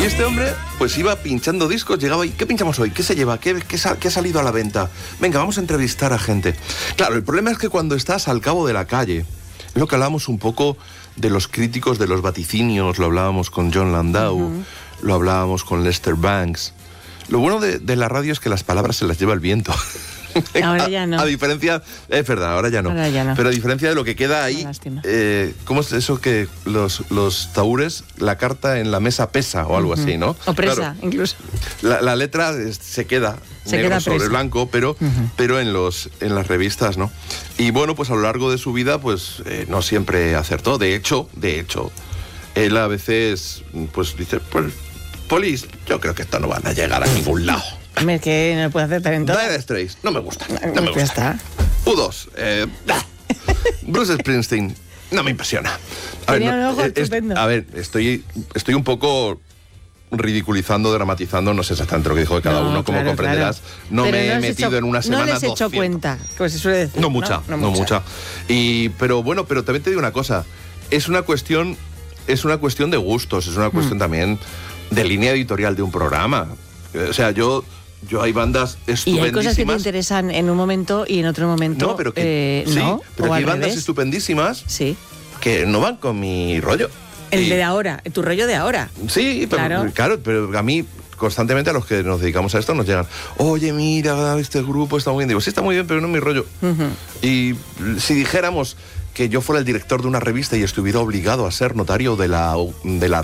Y este hombre, pues iba pinchando discos, llegaba y ¿qué pinchamos hoy? ¿Qué se lleva? ¿Qué ha salido a la venta? Venga, vamos a entrevistar a gente. Claro, el problema es que cuando estás al cabo de la calle, es lo que hablábamos un poco de los críticos de los vaticinios, lo hablábamos con John Landau, lo hablábamos con Lester Banks. Lo bueno de la radio es que las palabras se las lleva el viento. Ahora ya no. A diferencia, es verdad, ahora ya no. Pero a diferencia de lo que queda ahí, ¿cómo es eso que los taúres, la carta en la mesa pesa o algo así, ¿no? O presa, claro, incluso. La letra se queda negro sobre blanco, pero en las revistas, ¿no? Y bueno, pues a lo largo de su vida, pues no siempre acertó. De hecho, él a veces, pues dice, pues, Polis, yo creo que esto no van a llegar a ningún lado. Es que no puede hacer talento. Dire Straits, no me gusta. No me gusta. Ya está. U2, Bruce Springsteen, no me impresiona. Tenía un ojo estupendo. A ver, estoy un poco ridiculizando, dramatizando, no sé exactamente lo que dijo de cada uno, como comprenderás. Claro. No me he metido en una semana. No les he hecho cuenta, como se suele decir. No mucha. Pero bueno, pero también te digo una cosa, es una cuestión de gustos, es una cuestión también de línea editorial de un programa. O sea, yo hay bandas estupendísimas. Y hay cosas que te interesan en un momento y en otro momento. No, pero que pero hay bandas estupendísimas que no van con mi rollo. El de ahora, tu rollo de ahora. Sí, pero claro, pero a mí constantemente a los que nos dedicamos a esto nos llegan, oye, mira, este grupo está muy bien. Digo, sí, está muy bien, pero no es mi rollo. Y si dijéramos que yo fuera el director de una revista y estuviera obligado a ser notario de la